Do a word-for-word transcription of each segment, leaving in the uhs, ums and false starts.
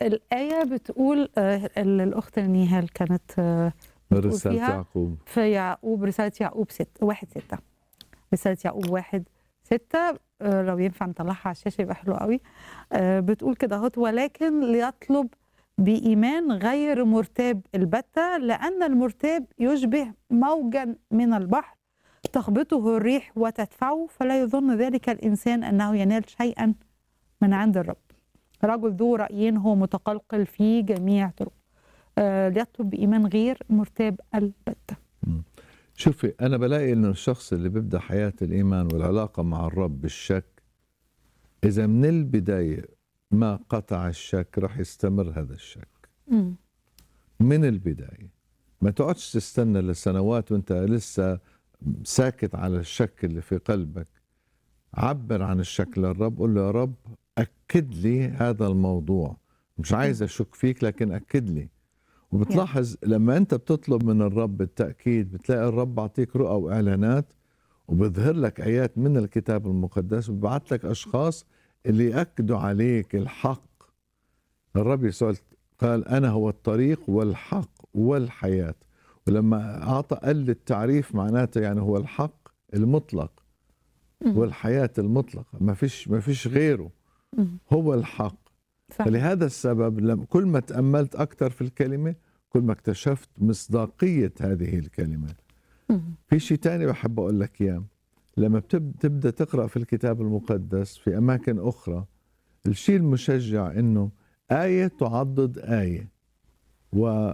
الآية بتقول آه، ال- الأخت نيهال كانت آه، بتقول رسالة فيها يعقوب. في يعقوب، رسالة يعقوب ست واحد ستة. رسالة يعقوب واحد ستة، آه، لو ينفع نطلعها على الشاشة يبقى حلو قوي. آه، بتقول كده اهوت: ولكن ليطلب بإيمان غير مرتاب البتة، لأن المرتاب يشبه موجا من البحر تخبطه الريح وتدفعه، فلا يظن ذلك الإنسان أنه ينال شيئا من عند الرب. رجل ذو رأيين هو متقلقل في جميع طرق. آه، ليطلب بإيمان غير مرتاب البتة. مم. شوفي، أنا بلاقي إنه الشخص اللي بيبدأ حياة الإيمان والعلاقة مع الرب بالشك، إذا من البداية ما قطع الشك رح يستمر هذا الشك مم. من البداية. ما تقعدش تستنى لسنوات وانت لسه ساكت على الشك اللي في قلبك. عبر عن الشك للرب، قل له: يا رب أكد لي هذا الموضوع، مش عايز أشك فيك لكن أكد لي. وبتلاحظ لما أنت بتطلب من الرب التأكيد، بتلاقي الرب بعطيك رؤى وإعلانات، وبظهر لك آيات من الكتاب المقدس، وببعث لك أشخاص اللي يأكدوا عليك الحق. الرب يسوع قال: أنا هو الطريق والحق والحياة. ولما أعطى قل التعريف معناته يعني هو الحق المطلق مم. والحياة المطلقة، ما فيش ما فيش غيره، مم. هو الحق. صحيح. فلهذا السبب لما كل ما تأملت أكثر في الكلمة، كل ما اكتشفت مصداقية هذه الكلمة. مم. في شيء تاني بحب أقول لك إياه. لما بتبدأ تقرأ في الكتاب المقدس في أماكن أخرى، الشيء المشجع إنه آية تعضد آية. و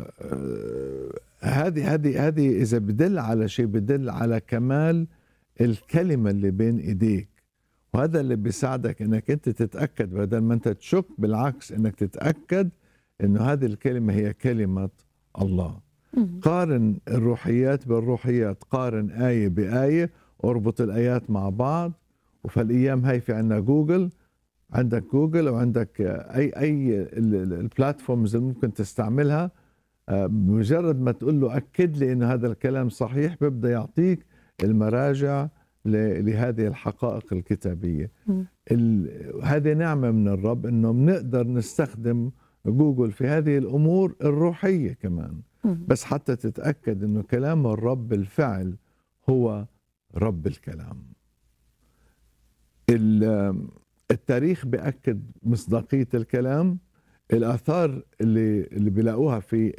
هذه هذه هذه إذا بدل على شيء، بدل على كمال الكلمة اللي بين إيديك. وهذا اللي بيساعدك إنك أنت تتأكد، بدل ما أنت تشك، بالعكس إنك تتأكد إنه هذه الكلمة هي كلمة الله. مم. قارن الروحيات بالروحيات، قارن آية بآية، اربط الآيات مع بعض. وفي الأيام هاي في عندنا جوجل، عندك جوجل وعندك أي أي البلاتفورمز اللي ممكن تستعملها. بمجرد ما تقول له أكد لي إنه هذا الكلام صحيح، بيبدأ يعطيك المراجع لهذه الحقائق الكتابية. مم. هذه نعمة من الرب إنه بنقدر نستخدم جوجل في هذه الأمور الروحية كمان، مم. بس حتى تتأكد إنه كلام الرب بالفعل هو رب الكلام. التاريخ بيأكد مصداقية الكلام. الآثار اللي اللي بيلاقوها في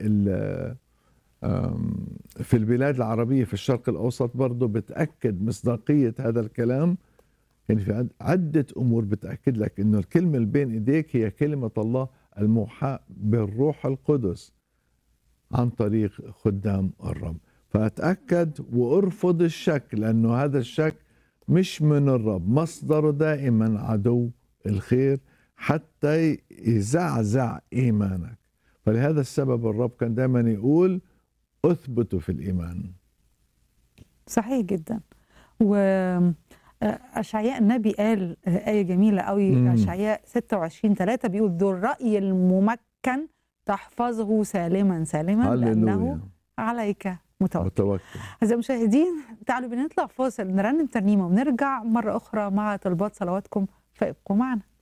في البلاد العربية في الشرق الأوسط برضو بتأكد مصداقية هذا الكلام. يعني في عدة أمور بتأكد لك إنه الكلمة اللي بين إيديك هي كلمة الله الموحى بالروح القدس عن طريق خدام الرب. فأتأكد وأرفض الشك، لأنه هذا الشك مش من الرب، مصدره دائما عدو الخير حتى يزعزع إيمانك. فلهذا السبب الرب كان دائما يقول: أثبتوا في الإيمان. صحيح جدا. وأشعياء النبي قال آية جميلة قوي، مم. أشعياء ستة وعشرين ثلاثة بيقول: ذو الرأي الممكن تحفظه سالما سالما، لأنه عليك متوكل. متوكل. أعزائي المشاهدين، تعالوا بنطلع فاصل نرنم ترنيمة ونرجع مرة أخرى مع طلبات صلواتكم، فابقوا معنا.